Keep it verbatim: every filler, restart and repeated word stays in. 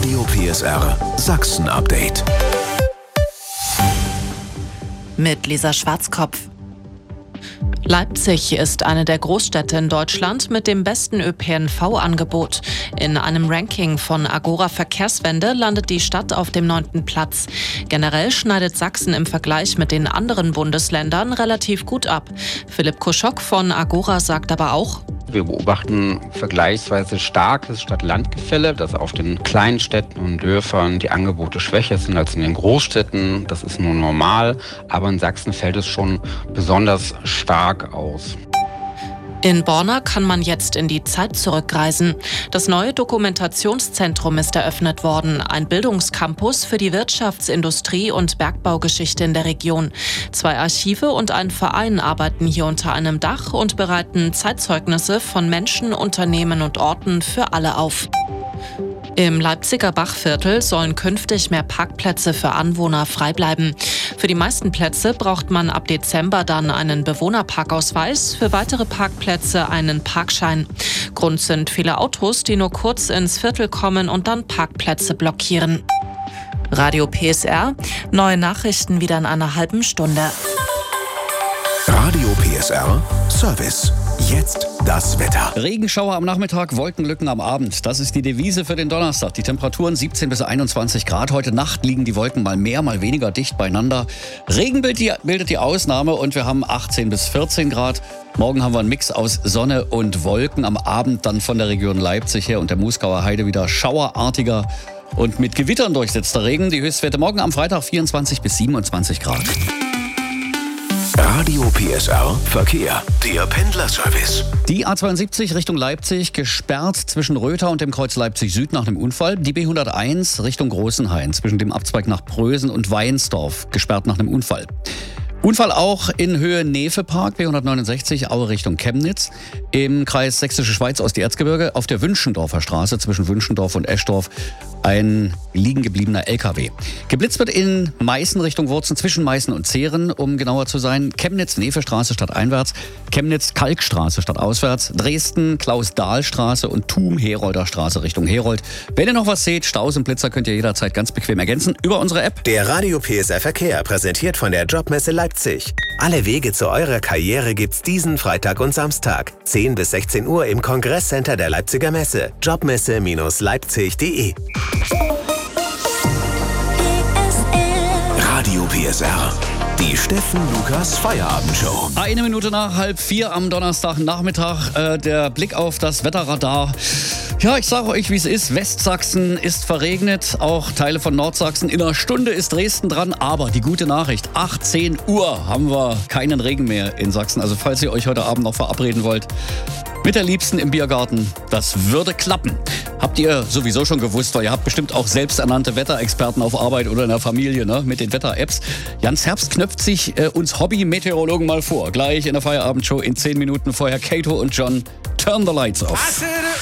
Radio P S R Sachsen Update. Mit Lisa Schwarzkopf. Leipzig ist eine der Großstädte in Deutschland mit dem besten Ö P N V-Angebot. In einem Ranking von Agora Verkehrswende landet die Stadt auf dem neunten Platz. Generell schneidet Sachsen im Vergleich mit den anderen Bundesländern relativ gut ab. Philipp Kuschok von Agora sagt aber auch: Wir beobachten vergleichsweise starkes Stadt-Land-Gefälle, dass auf den kleinen Städten und Dörfern die Angebote schwächer sind als in den Großstädten. Das ist nur normal, aber in Sachsen fällt es schon besonders stark aus. In Borna kann man jetzt in die Zeit zurückreisen. Das neue Dokumentationszentrum ist eröffnet worden, ein Bildungscampus für die Wirtschafts-, Industrie- und Bergbaugeschichte in der Region. Zwei Archive und ein Verein arbeiten hier unter einem Dach und bereiten Zeitzeugnisse von Menschen, Unternehmen und Orten für alle auf. Im Leipziger Bachviertel sollen künftig mehr Parkplätze für Anwohner frei bleiben. Für die meisten Plätze braucht man ab Dezember dann einen Bewohnerparkausweis, für weitere Parkplätze einen Parkschein. Grund sind viele Autos, die nur kurz ins Viertel kommen und dann Parkplätze blockieren. Radio P S R, neue Nachrichten wieder in einer halben Stunde. Radio P S R Service. Jetzt das Wetter. Regenschauer am Nachmittag, Wolkenlücken am Abend. Das ist die Devise für den Donnerstag. Die Temperaturen siebzehn bis einundzwanzig Grad. Heute Nacht liegen die Wolken mal mehr, mal weniger dicht beieinander. Regen bildet die Ausnahme und wir haben achtzehn bis vierzehn Grad. Morgen haben wir einen Mix aus Sonne und Wolken. Am Abend dann von der Region Leipzig her und der Moosgauer Heide wieder schauerartiger und mit Gewittern durchsetzter Regen. Die Höchstwerte morgen am Freitag vierundzwanzig bis siebenundzwanzig Grad. Radio P S R Verkehr, der Pendlerservice. Die A zweiundsiebzig Richtung Leipzig gesperrt zwischen Rötha und dem Kreuz Leipzig Süd nach einem Unfall. Die B hunderteins Richtung Großenhain zwischen dem Abzweig nach Prösen und Weinsdorf gesperrt nach einem Unfall. Unfall auch in Höhe Nevepark, B hundertneunundsechzig, Aue Richtung Chemnitz. Im Kreis Sächsische Schweiz Osterzgebirge auf der Wünschendorfer Straße zwischen Wünschendorf und Eschdorf ein liegen gebliebener L K W. Geblitzt wird in Meißen Richtung Wurzen, zwischen Meißen und Zehren, um genauer zu sein. Chemnitz-Nevestraße stadteinwärts, Chemnitz-Kalkstraße stadtauswärts, Dresden, Klaus-Dahl-Straße und Thum-Herolder Straße Richtung Herold. Wenn ihr noch was seht, Staus und Blitzer könnt ihr jederzeit ganz bequem ergänzen über unsere App. Der Radio P S R Verkehr, präsentiert von der Jobmesse Leipzig. Alle Wege zu eurer Karriere gibt's diesen Freitag und Samstag. zehn bis sechzehn Uhr im Kongresscenter der Leipziger Messe. Jobmesse Leipzig punkt de. Radio P S R, die Steffen Lukas Feierabendshow. Eine Minute nach halb vier am Donnerstagnachmittag. Äh, der Blick auf das Wetterradar. Ja, ich sage euch, wie es ist. Westsachsen ist verregnet, auch Teile von Nordsachsen. In einer Stunde ist Dresden dran, aber die gute Nachricht, achtzehn Uhr haben wir keinen Regen mehr in Sachsen. Also falls ihr euch heute Abend noch verabreden wollt mit der Liebsten im Biergarten, das würde klappen. Habt ihr sowieso schon gewusst, weil ihr habt bestimmt auch selbsternannte Wetterexperten auf Arbeit oder in der Familie, ne, mit den Wetter-Apps. Jans Herbst knöpft sich äh, uns Hobby-Meteorologen mal vor. Gleich in der Feierabendshow in zehn Minuten vorher Kato und John. Turn the lights off.